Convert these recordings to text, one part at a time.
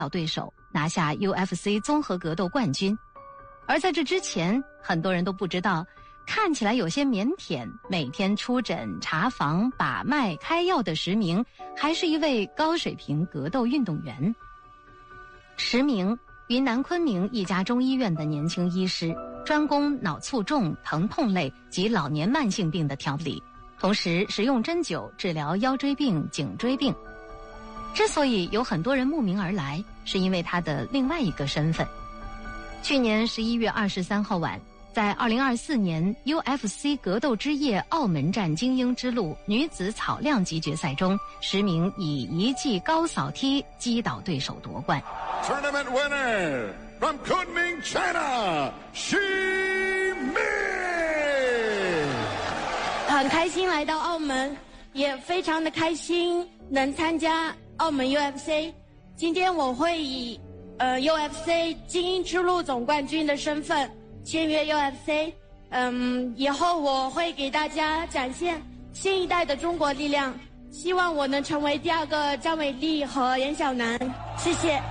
倒对手，拿下 UFC 综合格斗冠军。而在这之前，很多人都不知道，看起来有些腼腆，每天出诊、查房、把脉、开药的石明，还是一位高水平格斗运动员。石明，云南昆明一家中医院的年轻医师，专攻脑卒中、疼痛类及老年慢性病的调理，同时使用针灸治疗腰椎病、颈椎病。之所以有很多人慕名而来，是因为他的另外一个身份。去年11月23号晚，在2024年 UFC 格斗之夜澳门站精英之路女子草量级决赛中，石明以一记高扫踢击倒对手夺冠。 Tournament winner from Kunming, China, Xi Ming。 很开心来到澳门，也非常的开心能参加澳门 UFC。今天我会以UFC 精英之路总冠军的身份签约 UFC。以后我会给大家展现新一代的中国力量，希望我能成为第二个张伟丽和严小楠。谢谢。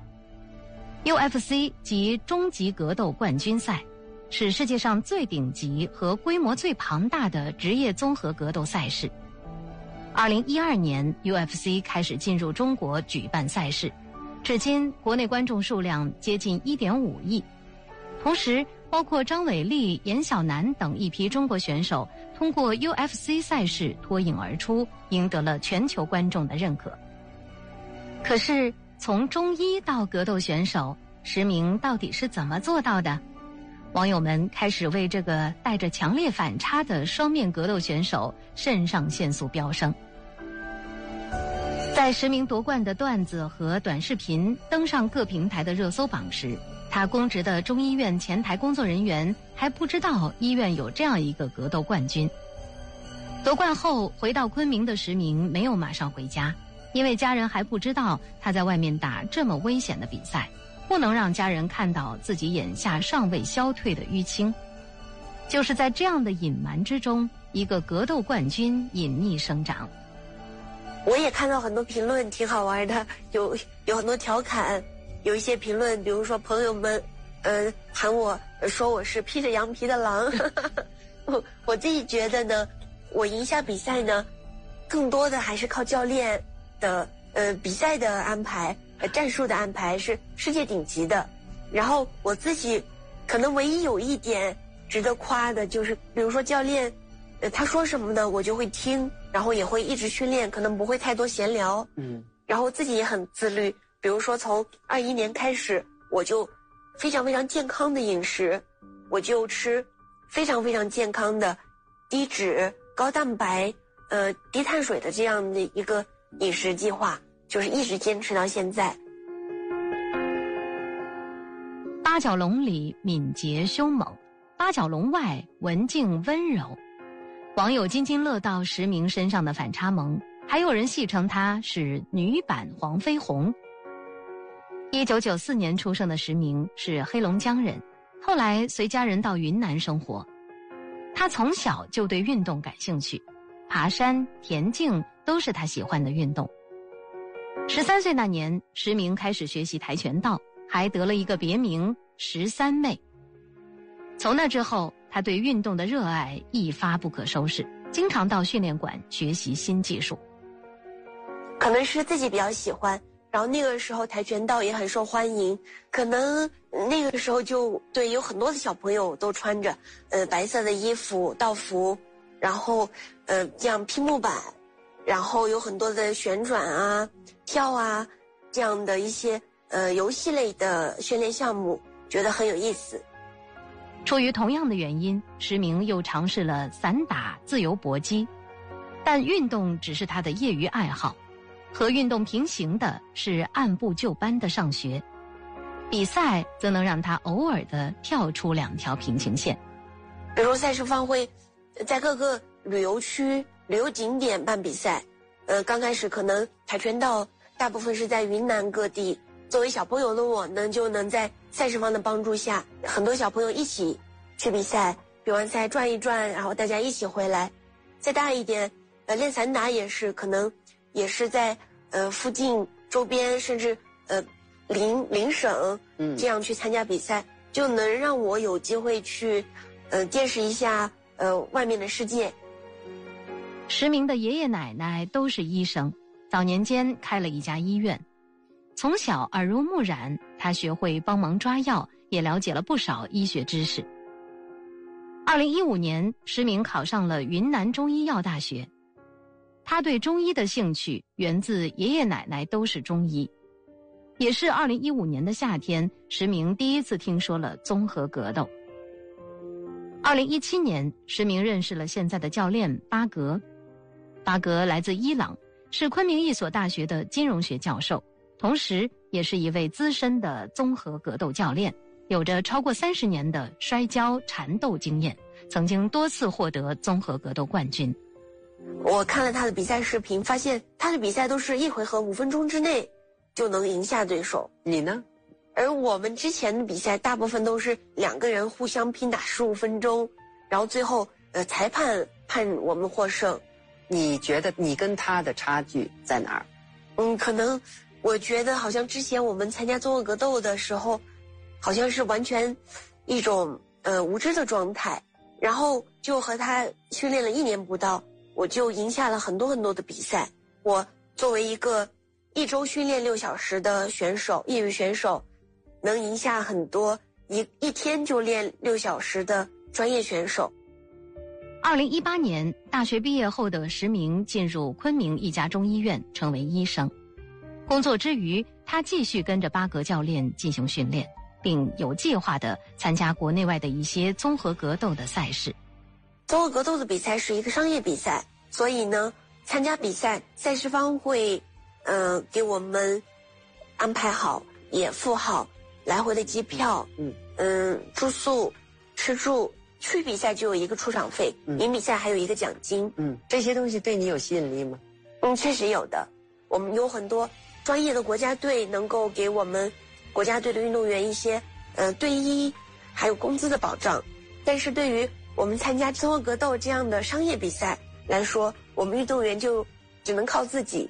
UFC 及终极格斗冠军赛是世界上最顶级和规模最庞大的职业综合格斗赛事。2012年 UFC 开始进入中国举办赛事，至今国内观众数量接近 1.5 亿。同时包括张伟丽、严小楠等一批中国选手通过 UFC 赛事脱颖而出，赢得了全球观众的认可。可是从中医到格斗选手，石明到底是怎么做到的？网友们开始为这个带着强烈反差的双面格斗选手肾上腺素飙升。在石明夺冠的段子和短视频登上各平台的热搜榜时，他公职的中医院前台工作人员还不知道医院有这样一个格斗冠军。夺冠后回到昆明的石明没有马上回家，因为家人还不知道他在外面打这么危险的比赛，不能让家人看到自己眼下尚未消退的淤青。就是在这样的隐瞒之中，一个格斗冠军隐匿生长。 我也看到很多评论挺好玩的，有很多调侃，有一些评论，比如说朋友们喊我说我是披着羊皮的狼。我自己觉得呢，我赢下比赛呢，更多的还是靠教练的比赛的安排，战术的安排是世界顶级的。然后我自己可能唯一有一点值得夸的就是，比如说教练他说什么呢，我就会听，然后也会一直训练，可能不会太多闲聊。然后自己也很自律，比如说从21年开始，我就非常非常健康的饮食，我就吃非常非常健康的低脂、高蛋白、低碳水的这样的一个饮食计划，就是一直坚持到现在。 八角笼里敏捷凶猛，八角笼外文静温柔。网友津津乐道石明身上的反差萌，还有人戏称她是女版黄飞鸿。1994年出生的石明是黑龙江人，后来随家人到云南生活。他从小就对运动感兴趣，爬山、田径都是他喜欢的运动。13岁那年，石明开始学习跆拳道，还得了一个别名13妹。从那之后，他对运动的热爱一发不可收拾，经常到训练馆学习新技术。 可能是自己比较喜欢，然后那个时候跆拳道也很受欢迎，可能那个时候就对有很多的小朋友都穿着白色的衣服道服，然后这样拼木板，然后有很多的旋转啊、跳啊这样的一些游戏类的训练项目，觉得很有意思。 出于同样的原因，石明又尝试了散打、自由搏击，但运动只是他的业余爱好。和运动平行的是按部就班的上学，比赛则能让他偶尔的跳出2条平行线。 比如赛事方会在各个旅游区、旅游景点办比赛，刚开始可能跆拳道大部分是在云南各地，作为小朋友的我呢，就能在赛事方的帮助下，很多小朋友一起去比赛，比完赛转一转，然后大家一起回来。再大一点，练散打也是，可能也是在附近周边，甚至邻省这样去参加比赛，就能让我有机会去见识一下外面的世界。 石明的爷爷奶奶都是医生，早年间开了一家医院。从小耳濡目染，他学会帮忙抓药，也了解了不少医学知识。2015年，石明考上了云南中医药大学。他对中医的兴趣源自爷爷奶奶都是中医。也是2015年的夏天，石明第一次听说了综合格斗。2017年，石明认识了现在的教练巴格。巴格来自伊朗，是昆明一所大学的金融学教授，同时也是一位资深的综合格斗教练，有着超过30年的摔跤缠斗经验，曾经多次获得综合格斗冠军。 我看了他的比赛视频，发现他的比赛都是1回合5分钟之内就能赢下对手。 你呢？ 而我们之前的比赛大部分都是2个人互相拼打15分钟，然后最后裁判判我们获胜。 你觉得你跟他的差距在哪儿？ 可能我觉得好像之前我们参加综合格斗的时候，好像是完全一种无知的状态，然后就和他训练了1年不到，我就赢下了很多很多的比赛。我作为一个1周训练6小时的选手，业余选手，能赢下很多一天就练6小时的专业选手。 2018年，大学毕业后的石明进入昆明一家中医院，成为医生。工作之余，他继续跟着巴格教练进行训练，并有计划地参加国内外的一些综合格斗的赛事。 综合格斗的比赛是一个商业比赛，所以呢，参加比赛，赛事方会给我们安排好，也付好来回的机票，住宿、吃住。去比赛就有一个出场费，赢比赛还有一个奖金。 这些东西对你有吸引力吗？ 确实有的。我们有很多专业的国家队能够给我们国家队的运动员一些队医还有工资的保障，但是对于我们参加综合格斗这样的商业比赛来说，我们运动员就只能靠自己。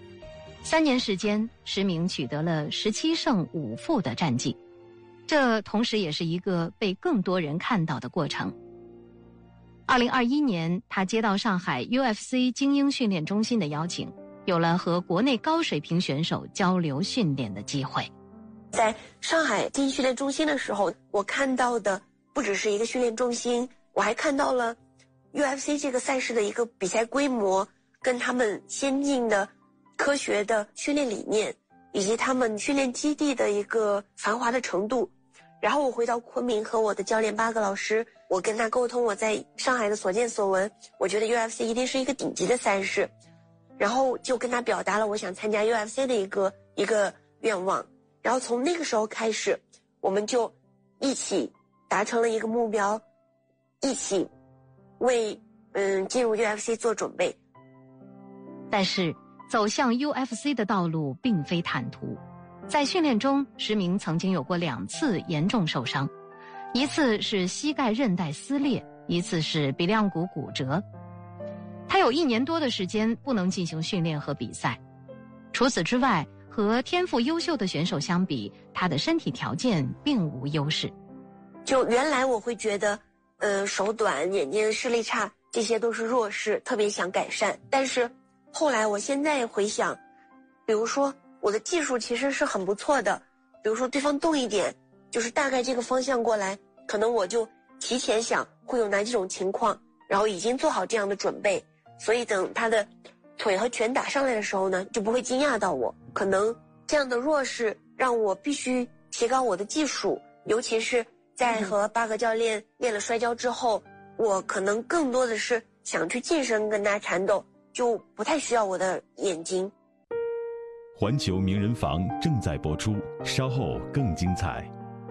3年时间，石明取得了17胜5负的战绩。这同时也是一个被更多人看到的过程。2021年，他接到上海 UFC 精英训练中心的邀请，有了和国内高水平选手交流训练的机会。 在上海精英训练中心的时候，我看到的不只是一个训练中心，我还看到了 UFC 这个赛事的一个比赛规模，跟他们先进的科学的训练理念，以及他们训练基地的一个繁华的程度。然后我回到昆明和我的教练巴格老师，我跟他沟通我在上海的所见所闻，我觉得 UFC 一定是一个顶级的赛事，然后就跟他表达了我想参加 UFC 的一个愿望。然后从那个时候开始，我们就一起达成了一个目标，一起为进入 UFC 做准备。 但是走向 UFC 的道路并非坦途。在训练中，石明曾经有过2次严重受伤，一次是膝盖韧带撕裂，一次是鼻梁骨骨折。他有1年多的时间不能进行训练和比赛。除此之外，和天赋优秀的选手相比，他的身体条件并无优势。 就原来我会觉得手短、眼睛视力差，这些都是弱势，特别想改善。但是后来我现在回想，比如说我的技术其实是很不错的，比如说对方动一点，就是大概这个方向过来，可能我就提前想会有哪几种情况，然后已经做好这样的准备，所以等他的腿和拳打上来的时候呢，就不会惊讶到我。可能这样的弱势让我必须提高我的技术，尤其是在和巴格教练练了摔跤之后，我可能更多的是想去近身跟他缠斗，就不太需要我的眼睛。 环球名人房正在播出，稍后更精彩。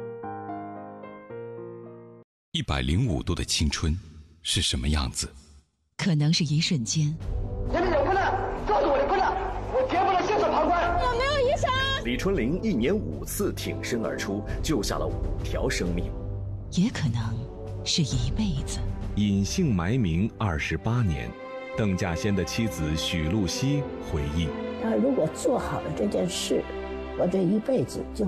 105度的青春是什么样子？ 可能是一瞬间。 这边有困难，告诉我的困难，我绝不能袖手旁观。 有没有医生？ 李春玲1年5次挺身而出，救下了5条生命。 也可能是一辈子。 隐姓埋名28年，邓稼先的妻子许露西回忆： 他如果做好了这件事， 我这一辈子就